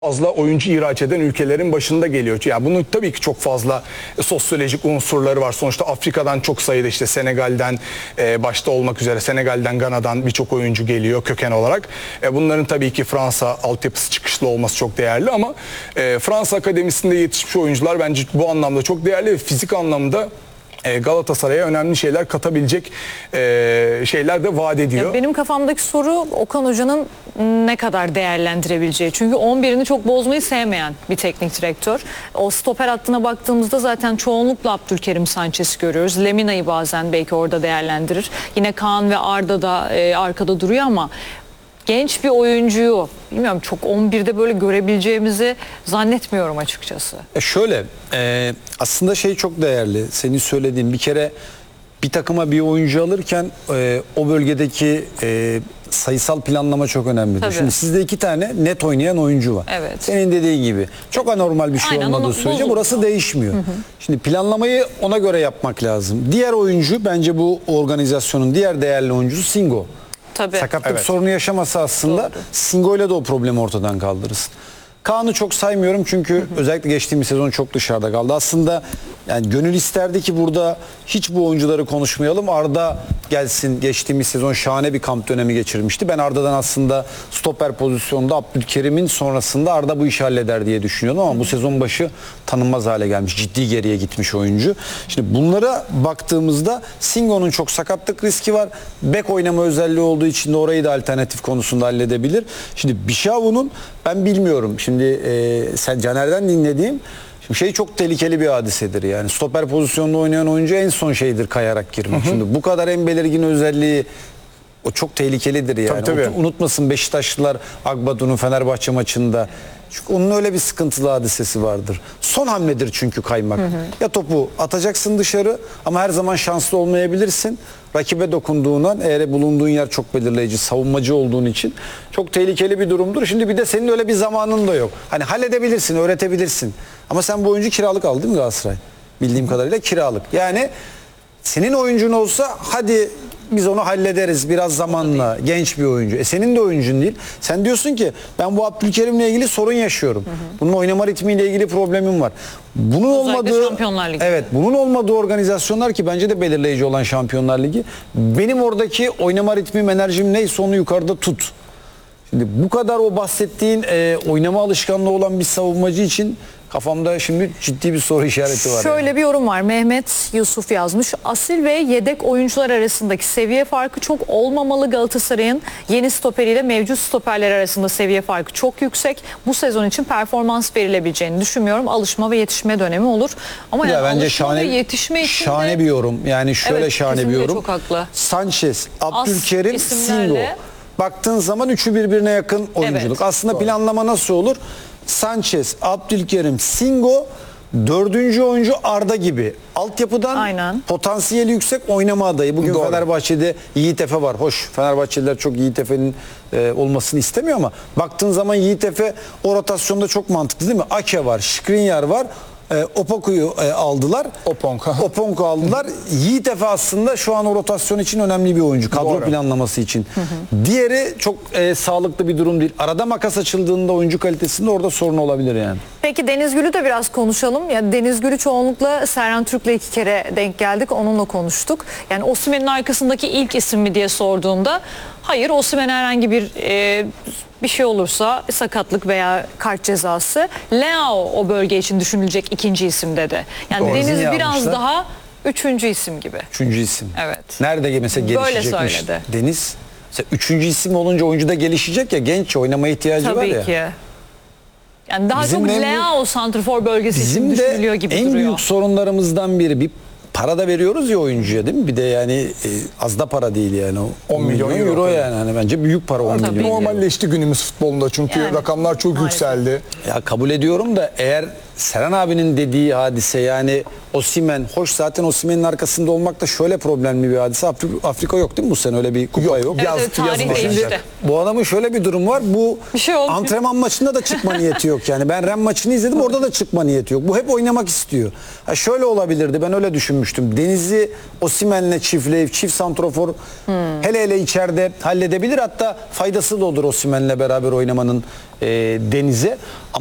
fazla oyuncu ihraç eden ülkelerin başında geliyor. Yani bunun tabii ki çok fazla sosyolojik unsurları var. Sonuçta Afrika'dan çok sayıda işte Senegal'den başta olmak üzere Senegal'den, Gana'dan birçok oyuncu geliyor köken olarak. Bunların tabii ki Fransa altyapısı çıkışlı olması çok değerli ama Fransa akademisinde yetişmiş oyuncular bence bu anlamda çok değerli ve fizik anlamda Galatasaray'a önemli şeyler katabilecek şeyler de vaat ediyor. Ya benim kafamdaki soru Okan Hoca'nın ne kadar değerlendirebileceği. Çünkü 11'ini çok bozmayı sevmeyen bir teknik direktör. O stoper hattına baktığımızda zaten çoğunlukla Abdülkerim Sanchez'i görüyoruz. Lemina'yı bazen belki orada değerlendirir. Yine Kaan ve Arda da arkada duruyor ama genç bir oyuncuyu bilmiyorum çok 11'de böyle görebileceğimizi zannetmiyorum açıkçası. Aslında şey çok değerli. Senin söylediğin bir kere bir takıma bir oyuncu alırken o bölgedeki sayısal planlama çok önemlidir. Tabii. Şimdi sizde 2 tane net oynayan oyuncu var. Evet. Senin dediğin gibi. Çok anormal bir şey Aynen, olmadığı onu sürece bozulmuyor. burası değişmiyor. Şimdi planlamayı ona göre yapmak lazım. Diğer oyuncu bence bu organizasyonun diğer değerli oyuncusu Singo. Tabii. Sakatlık Evet. sorunu yaşamasa aslında Doğru. Singo'yla da o problemi ortadan kaldırırsın. Kaan'ı çok saymıyorum çünkü özellikle geçtiğimiz sezon çok dışarıda kaldı. Aslında yani gönül isterdi ki burada hiç bu oyuncuları konuşmayalım. Arda gelsin, geçtiğimiz sezon şahane bir kamp dönemi geçirmişti. Ben Arda'dan aslında stoper pozisyonda Abdülkerim'in sonrasında Arda bu işi halleder diye düşünüyordum ama bu sezon başı tanınmaz hale gelmiş. Ciddi geriye gitmiş oyuncu. Şimdi bunlara baktığımızda Singo'nun çok sakatlık riski var. Bek oynama özelliği olduğu için de orayı da alternatif konusunda halledebilir. Şimdi Bişavu'nun ben bilmiyorum. Şimdi sen Caner'den dinlediğim şey çok tehlikeli bir hadisedir yani. Stoper pozisyonunda oynayan oyuncu en son şeydir kayarak girmek. Şimdi bu kadar en belirgin özelliği o çok tehlikelidir yani. Tabii. Unutmasın Beşiktaşlılar Agbadu'nun Fenerbahçe maçında. Çünkü onun öyle bir sıkıntılı hadisesi vardır. Son hamledir çünkü kaymak. Ya topu atacaksın dışarı ama her zaman şanslı olmayabilirsin. Rakibe dokunduğundan eğer bulunduğun yer çok belirleyici, savunmacı olduğun için çok tehlikeli bir durumdur. Şimdi bir de senin öyle bir zamanın da yok. Hani halledebilirsin, öğretebilirsin. Ama sen bu oyuncu kiralık aldın değil mi Galatasaray? Bildiğim kadarıyla kiralık. Yani senin oyuncun olsa hadi biz onu hallederiz biraz zamanla. Genç bir oyuncu. Senin de oyuncun değil. Sen diyorsun ki ben bu Abdülkerim'le ilgili sorun yaşıyorum. Bunun oynama ritmiyle ilgili problemim var. Bunun Özellikle olmadığı Şampiyonlar Ligi. Evet, bunun olmadığı organizasyonlar ki bence de belirleyici olan Şampiyonlar Ligi. Benim oradaki oynama ritmim, enerjim neyse onu yukarıda tut. Şimdi bu kadar o bahsettiğin oynama alışkanlığı olan bir savunmacı için kafamda şimdi ciddi bir soru işareti var. Şöyle bir yorum var. Mehmet Yusuf yazmış. Asil ve yedek oyuncular arasındaki seviye farkı çok olmamalı. Galatasaray'ın yeni stoperiyle mevcut stoperler arasında seviye farkı çok yüksek. Bu sezon için performans verilebileceğini düşünmüyorum. Alışma ve yetişme dönemi olur. Ama Ya yani bence alışma ve yetişme için şahane de... bir yorum. Yani şöyle Evet, şahane bir kesinlikle yorum. çok haklı. Sanchez, Abdülkerim, isimlerle- Singo. Baktığın zaman üçü birbirine yakın oyunculuk. Evet, Aslında doğru. planlama nasıl olur? Sanchez, Abdülkerim, Singo, dördüncü oyuncu Arda gibi. Altyapıdan Aynen. potansiyeli yüksek oynama adayı. Bugün Doğru. Fenerbahçe'de Yiğit Efe var. Hoş, Fenerbahçeliler çok Yiğit Efe'nin olmasını istemiyor ama baktığın zaman Yiğit Efe o rotasyonda çok mantıklı değil mi? Ake var, Skriniar var. Opoku'yu aldılar. Oponku aldılar. Yiğit Efe aslında şu an o rotasyon için önemli bir oyuncu. Kadro Doğru. planlaması için. Diğeri çok sağlıklı bir durum değil. Arada makas açıldığında oyuncu kalitesinde orada sorun olabilir yani. Peki Deniz Gül'ü de biraz konuşalım. Ya Deniz Gül'ü çoğunlukla Serhan Türk'le 2 kere denk geldik. Onunla konuştuk. Yani Osimhen'in arkasındaki ilk isim mi diye sorduğunda hayır, Osimhen herhangi bir şey olursa sakatlık veya kart cezası, Leao o bölge için düşünülecek ikinci isim dedi. Yani Doğru. Deniz Niye biraz almışlar? daha üçüncü isim gibi. Üçüncü isim. Evet. Nerede mesela Böyle gelişecekmiş söyledi. Deniz? Mesela üçüncü isim olunca oyuncu da gelişecek ya, genç oynamaya ihtiyacı var ya. Tabii ki. Yani daha Bizim çok de en büyük- Leao santrfor bölgesi için Bizim düşünülüyor de gibi en duruyor. büyük sorunlarımızdan biri bir para da veriyoruz ya oyuncuya değil mi? Bir de yani az da para değil yani. 10 milyon euro yani. Hani bence büyük para 10 Tabii. milyon. Normalleşti günümüz futbolunda çünkü Yani, rakamlar çok maalesef. yükseldi. Ya kabul ediyorum da eğer Seren abinin dediği hadise, yani Osimhen, hoş zaten Osimhen'in arkasında olmak da şöyle problemli bir hadise. Afrika yok değil mi bu sene, öyle bir kupa yok. Evet, evet, tarih yazın başında. değişti. Bu adamın şöyle bir durum var. Bu Bir şey olmuyor. antrenman maçında da çıkma niyeti yok yani. Ben Ren maçını izledim, orada da çıkma niyeti yok. Bu hep oynamak istiyor. Ha şöyle olabilirdi, ben öyle düşünmüştüm. Deniz'i Osimhen'le çiftleyip çift santrofor hele hele içeride halledebilir. Hatta faydası da olur Osimhen'le beraber oynamanın Deniz'e.